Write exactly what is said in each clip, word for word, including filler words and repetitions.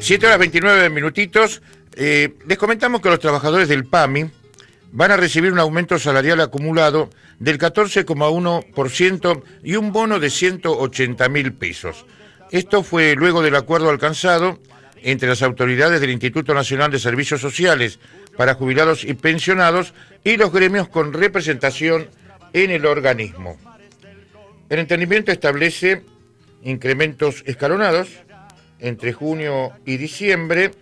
siete horas veintinueve minutitos. Eh, les comentamos que los trabajadores del PAMI van a recibir un aumento salarial acumulado del catorce coma uno por ciento y un bono de ciento ochenta mil pesos. Esto fue luego del acuerdo alcanzado entre las autoridades del Instituto Nacional de Servicios Sociales para Jubilados y Pensionados y los gremios con representación en el organismo. El entendimiento establece incrementos escalonados entre junio y diciembre.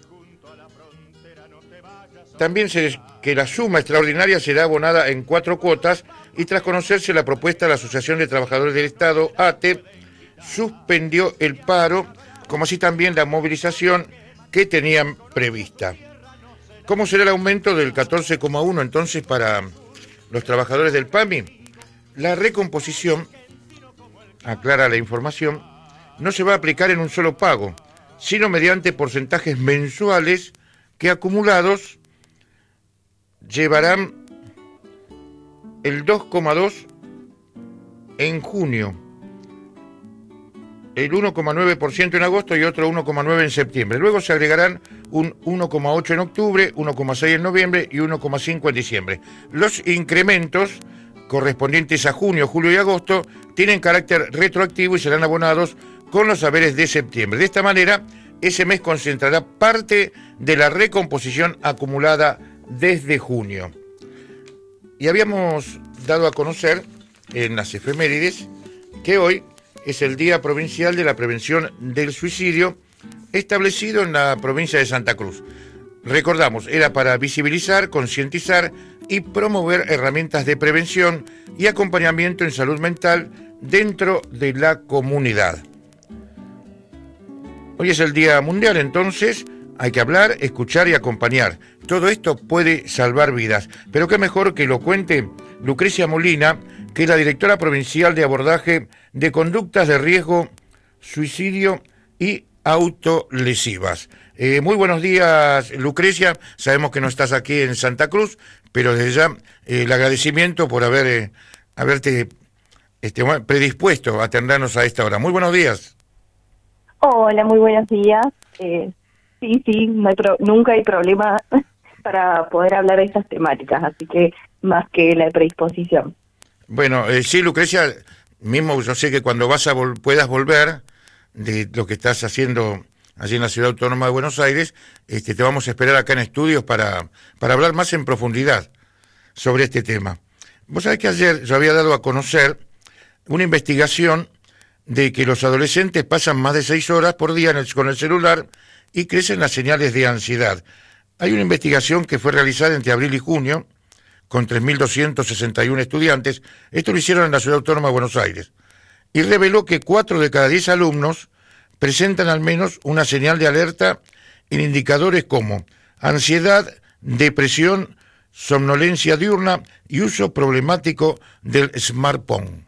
También se, que la suma extraordinaria será abonada en cuatro cuotas y tras conocerse la propuesta de la Asociación de Trabajadores del Estado, A T E, suspendió el paro, como así también la movilización que tenían prevista. ¿Cómo será el aumento del catorce coma uno entonces para los trabajadores del PAMI? La recomposición, aclara la información, no se va a aplicar en un solo pago, sino mediante porcentajes mensuales que acumulados llevarán el dos coma dos en junio, el uno coma nueve por ciento en agosto y otro uno coma nueve por ciento en septiembre. Luego se agregarán un uno coma ocho por ciento en octubre, uno coma seis por ciento en noviembre y uno coma cinco por ciento en diciembre. Los incrementos correspondientes a junio, julio y agosto tienen carácter retroactivo y serán abonados con los haberes de septiembre. De esta manera, ese mes concentrará parte de la recomposición acumulada desde junio. Y habíamos dado a conocer en las efemérides que hoy es el Día Provincial de la Prevención del Suicidio, establecido en la provincia de Santa Cruz. Recordamos, era para visibilizar, concientizar y promover herramientas de prevención y acompañamiento en salud mental dentro de la comunidad. Hoy es el Día Mundial, entonces hay que hablar, escuchar y acompañar. Todo esto puede salvar vidas. Pero qué mejor que lo cuente Lucrecia Molina, que es la directora provincial de abordaje de conductas de riesgo, suicidio y autolesivas. Eh, muy buenos días, Lucrecia. Sabemos que no estás aquí en Santa Cruz, pero desde ya eh, el agradecimiento por haber eh, haberte este, predispuesto a atendernos a esta hora. Muy buenos días. Hola, muy buenos días. Eh, sí, sí, no hay pro nunca hay problema para poder hablar de estas temáticas, así que más que la predisposición. Bueno, eh, sí, Lucrecia, mismo yo sé que cuando vas a vol puedas volver de lo que estás haciendo allí en la Ciudad Autónoma de Buenos Aires, este, te vamos a esperar acá en estudios para, para hablar más en profundidad sobre este tema. Vos sabés que ayer yo había dado a conocer una investigación de que los adolescentes pasan más de seis horas por día en el, con el celular y crecen las señales de ansiedad. Hay una investigación que fue realizada entre abril y junio con tres mil doscientos sesenta y uno estudiantes, esto lo hicieron en la Ciudad Autónoma de Buenos Aires, y reveló que cuatro de cada diez alumnos presentan al menos una señal de alerta en indicadores como ansiedad, depresión, somnolencia diurna y uso problemático del smartphone.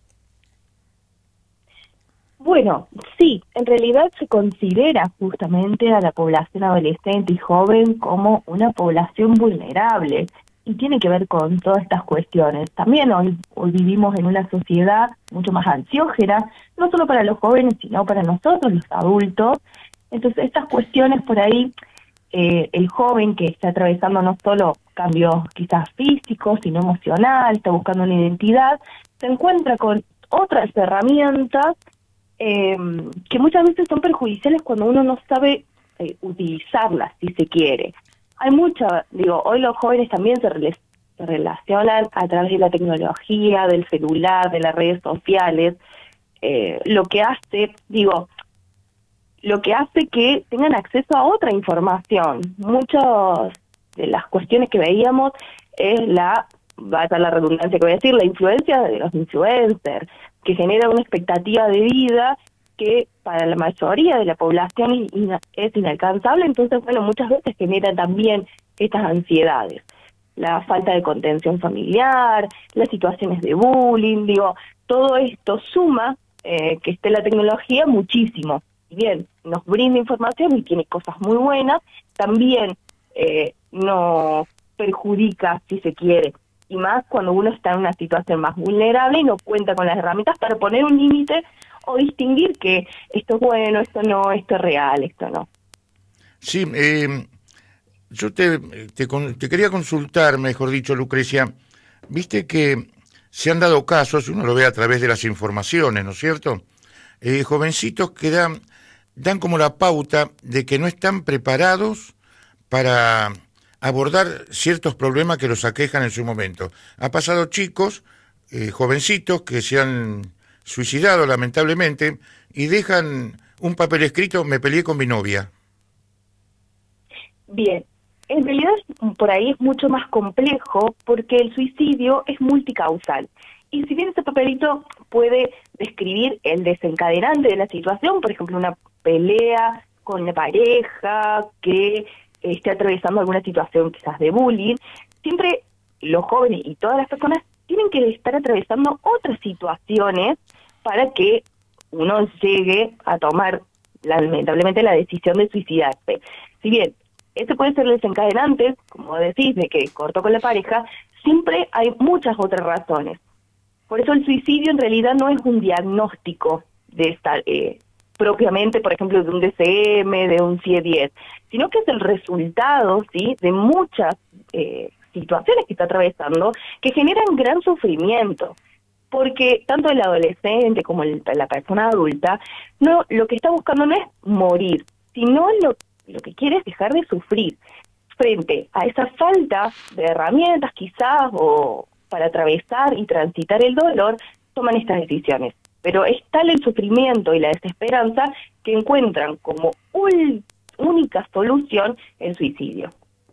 Bueno, sí, en realidad se considera justamente a la población adolescente y joven como una población vulnerable y tiene que ver con todas estas cuestiones. También hoy, hoy vivimos en una sociedad mucho más ansiógena, no solo para los jóvenes, sino para nosotros, los adultos. Entonces, estas cuestiones por ahí, eh, el joven que está atravesando no solo cambios quizás físicos, sino emocional, está buscando una identidad, se encuentra con otras herramientas Eh, que muchas veces son perjudiciales cuando uno no sabe eh, utilizarlas, si se quiere. Hay mucha, digo, hoy los jóvenes también se, re se relacionan a través de la tecnología, del celular, de las redes sociales, eh, lo que hace, digo, lo que hace que tengan acceso a otra información. Muchas de las cuestiones que veíamos es la, va a estar la redundancia que voy a decir, la influencia de los influencers, que genera una expectativa de vida que para la mayoría de la población es inalcanzable, entonces, bueno, muchas veces genera también estas ansiedades. La falta de contención familiar, las situaciones de bullying, digo, todo esto suma eh, que esté la tecnología muchísimo. Si bien nos brinda información y tiene cosas muy buenas, también eh, nos perjudica, si se quiere, y más cuando uno está en una situación más vulnerable y no cuenta con las herramientas para poner un límite o distinguir que esto es bueno, esto no, esto es real, esto no. Sí, eh, yo te, te, te quería consultar, mejor dicho, Lucrecia, viste que se han dado casos, uno lo ve a través de las informaciones, ¿no es cierto? Eh, jovencitos que dan, dan como la pauta de que no están preparados para abordar ciertos problemas que los aquejan en su momento. Ha pasado chicos, eh, jovencitos, que se han suicidado lamentablemente y dejan un papel escrito: me peleé con mi novia. Bien, en realidad por ahí es mucho más complejo porque el suicidio es multicausal. Y si bien ese papelito puede describir el desencadenante de la situación, por ejemplo, una pelea con la pareja que esté atravesando alguna situación quizás de bullying, siempre los jóvenes y todas las personas tienen que estar atravesando otras situaciones para que uno llegue a tomar lamentablemente la decisión de suicidarse. Si bien ese puede ser el desencadenante, como decís, de que cortó con la pareja, siempre hay muchas otras razones. Por eso el suicidio en realidad no es un diagnóstico de esta, eh, propiamente, por ejemplo, de un D C M, de un C I E diez, sino que es el resultado, ¿sí?, de muchas eh, situaciones que está atravesando que generan gran sufrimiento. Porque tanto el adolescente como el, la persona adulta, no, lo que está buscando no es morir, sino lo Lo que quiere es dejar de sufrir. Frente a esa falta de herramientas quizás o para atravesar y transitar el dolor, toman estas decisiones. Pero es tal el sufrimiento y la desesperanza que encuentran como un, única solución el suicidio.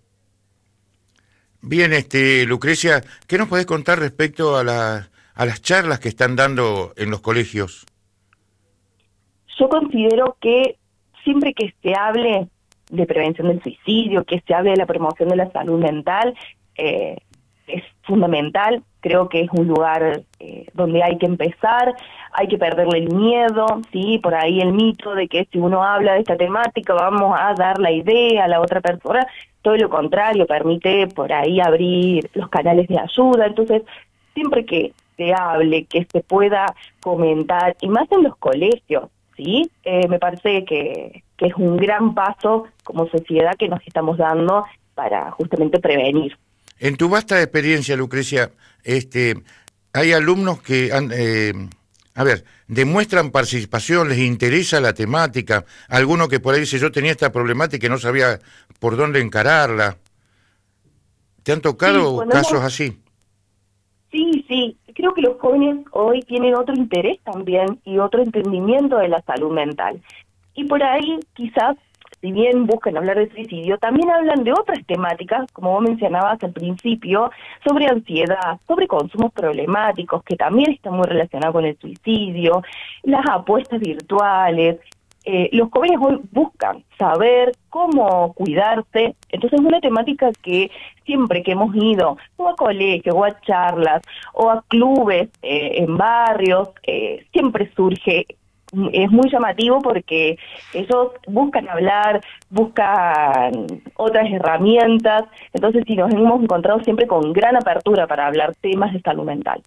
Bien, este, Lucrecia, ¿qué nos podés contar respecto a, la, a las charlas que están dando en los colegios? Yo considero que siempre que se hable de prevención del suicidio, que se hable de la promoción de la salud mental, eh, es fundamental. Creo que es un lugar eh, donde hay que empezar, hay que perderle el miedo, ¿sí? Por ahí el mito de que si uno habla de esta temática vamos a dar la idea a la otra persona, todo lo contrario, permite por ahí abrir los canales de ayuda. Entonces, siempre que se hable, que se pueda comentar, y más en los colegios, ¿sí? Eh, me parece que, que es un gran paso como sociedad que nos estamos dando para justamente prevenir. En tu vasta experiencia, Lucrecia, este, hay alumnos que, han, eh, a ver, demuestran participación, les interesa la temática, alguno que por ahí dice: yo tenía esta problemática y no sabía por dónde encararla. ¿Te han tocado sí, casos hemos... así? Sí, sí, creo que los jóvenes hoy tienen otro interés también y otro entendimiento de la salud mental. Y por ahí quizás, si bien buscan hablar de suicidio, también hablan de otras temáticas, como vos mencionabas al principio, sobre ansiedad, sobre consumos problemáticos, que también están muy relacionados con el suicidio, las apuestas virtuales. Eh, los jóvenes hoy buscan saber cómo cuidarse, entonces es una temática que siempre que hemos ido o a colegios, o a charlas, o a clubes eh, en barrios, eh, siempre surge. Es muy llamativo porque ellos buscan hablar, buscan otras herramientas, entonces sí, nos hemos encontrado siempre con gran apertura para hablar temas de salud mental.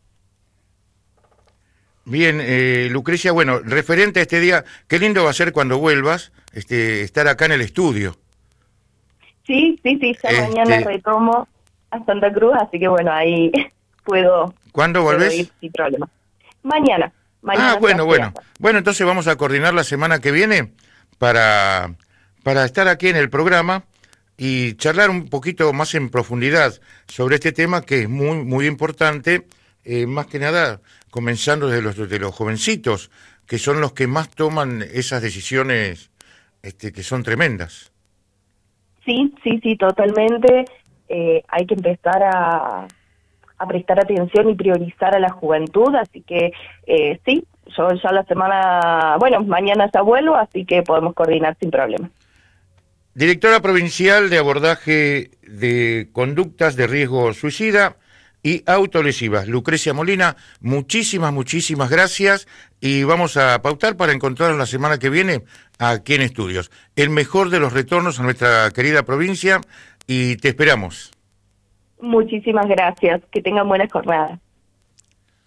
Bien, eh, Lucrecia, bueno, referente a este día, qué lindo va a ser cuando vuelvas, este, estar acá en el estudio. Sí, sí, sí, ya este... mañana retomo a Santa Cruz, así que bueno, ahí puedo, ¿Cuándo puedo volvés? ir sin problema. Mañana. Mañana ah, bueno, bueno. Bueno, entonces vamos a coordinar la semana que viene para, para estar aquí en el programa y charlar un poquito más en profundidad sobre este tema que es muy, muy importante, eh, más que nada comenzando desde los, de los jovencitos, que son los que más toman esas decisiones este, que son tremendas. Sí, sí, sí, totalmente. Eh, hay que empezar a... a prestar atención y priorizar a la juventud, así que eh, sí, yo ya la semana, bueno, mañana ya vuelvo, así que podemos coordinar sin problema. Directora Provincial de Abordaje de Conductas de Riesgo Suicida y Autolesivas, Lucrecia Molina, muchísimas, muchísimas gracias y vamos a pautar para encontrarnos la semana que viene aquí en Estudios. El mejor de los retornos a nuestra querida provincia y te esperamos. Muchísimas gracias, que tengan buena jornada.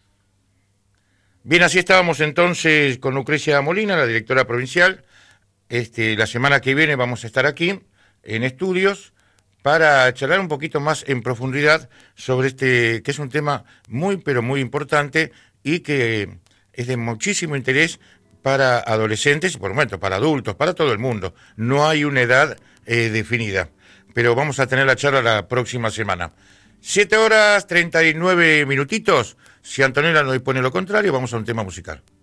Bien, así estábamos entonces con Lucrecia Molina, la directora provincial. este, la semana que viene vamos a estar aquí en estudios para charlar un poquito más en profundidad sobre este, que es un tema muy, pero muy importante y que es de muchísimo interés para adolescentes y por momento para adultos, para todo el mundo. No hay una edad eh, definida, pero vamos a tener la charla la próxima semana. Siete horas, treinta y nueve minutitos. Si Antonella nos pone lo contrario, vamos a un tema musical.